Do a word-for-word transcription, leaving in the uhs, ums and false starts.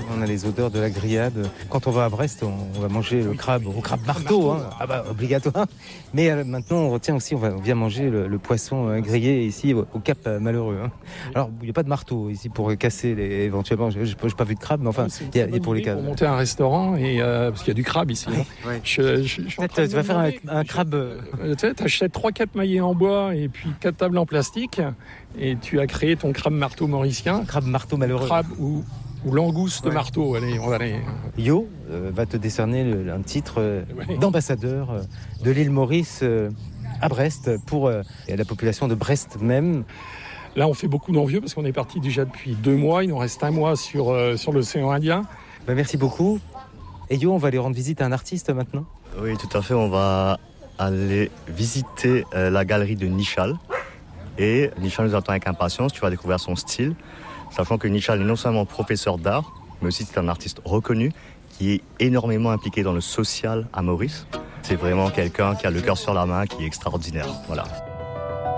On a les odeurs de la grillade. Quand on va à Brest, on, on va manger le crabe au crabe marteau, hein. Ah bah obligatoire. Mais euh, maintenant, on retient aussi, on, va, on vient manger le, le poisson euh, grillé ici au, au Cap euh, Malheureux. Hein. Alors, il n'y a pas de marteau ici pour casser les, éventuellement. Je n'ai pas vu de crabe, mais enfin, il y a, y a pour les cas. Pour monter un restaurant et euh, parce qu'il y a du crabe ici. Hein. Ouais. Je, je, je Peut-être tu vas faire un, un crabe. Euh, tu sais, t'achètes trois quatre maillets en bois et puis quatre tables en plastique et tu as créé ton crabe marteau mauricien. Crabe marteau malheureux. Crabe ou, ou langouste ouais. marteau. Allez, on va aller. Yo euh, va te décerner le, un titre euh, ouais. d'ambassadeur euh, de l'île Maurice euh, à Brest pour euh, la population de Brest même. Là, on fait beaucoup d'envieux parce qu'on est parti déjà depuis deux mois. Il nous reste un mois sur, euh, sur l'océan Indien. Bah, merci beaucoup. Et Yo, on va aller rendre visite à un artiste maintenant. Oui, tout à fait. On va aller visiter euh, la galerie de Nichal. Et Nichal nous attend avec impatience. Tu vas découvrir son style. Sachant que Nichal est non seulement professeur d'art, mais aussi c'est un artiste reconnu qui est énormément impliqué dans le social à Maurice. C'est vraiment quelqu'un qui a le cœur sur la main, qui est extraordinaire. Voilà.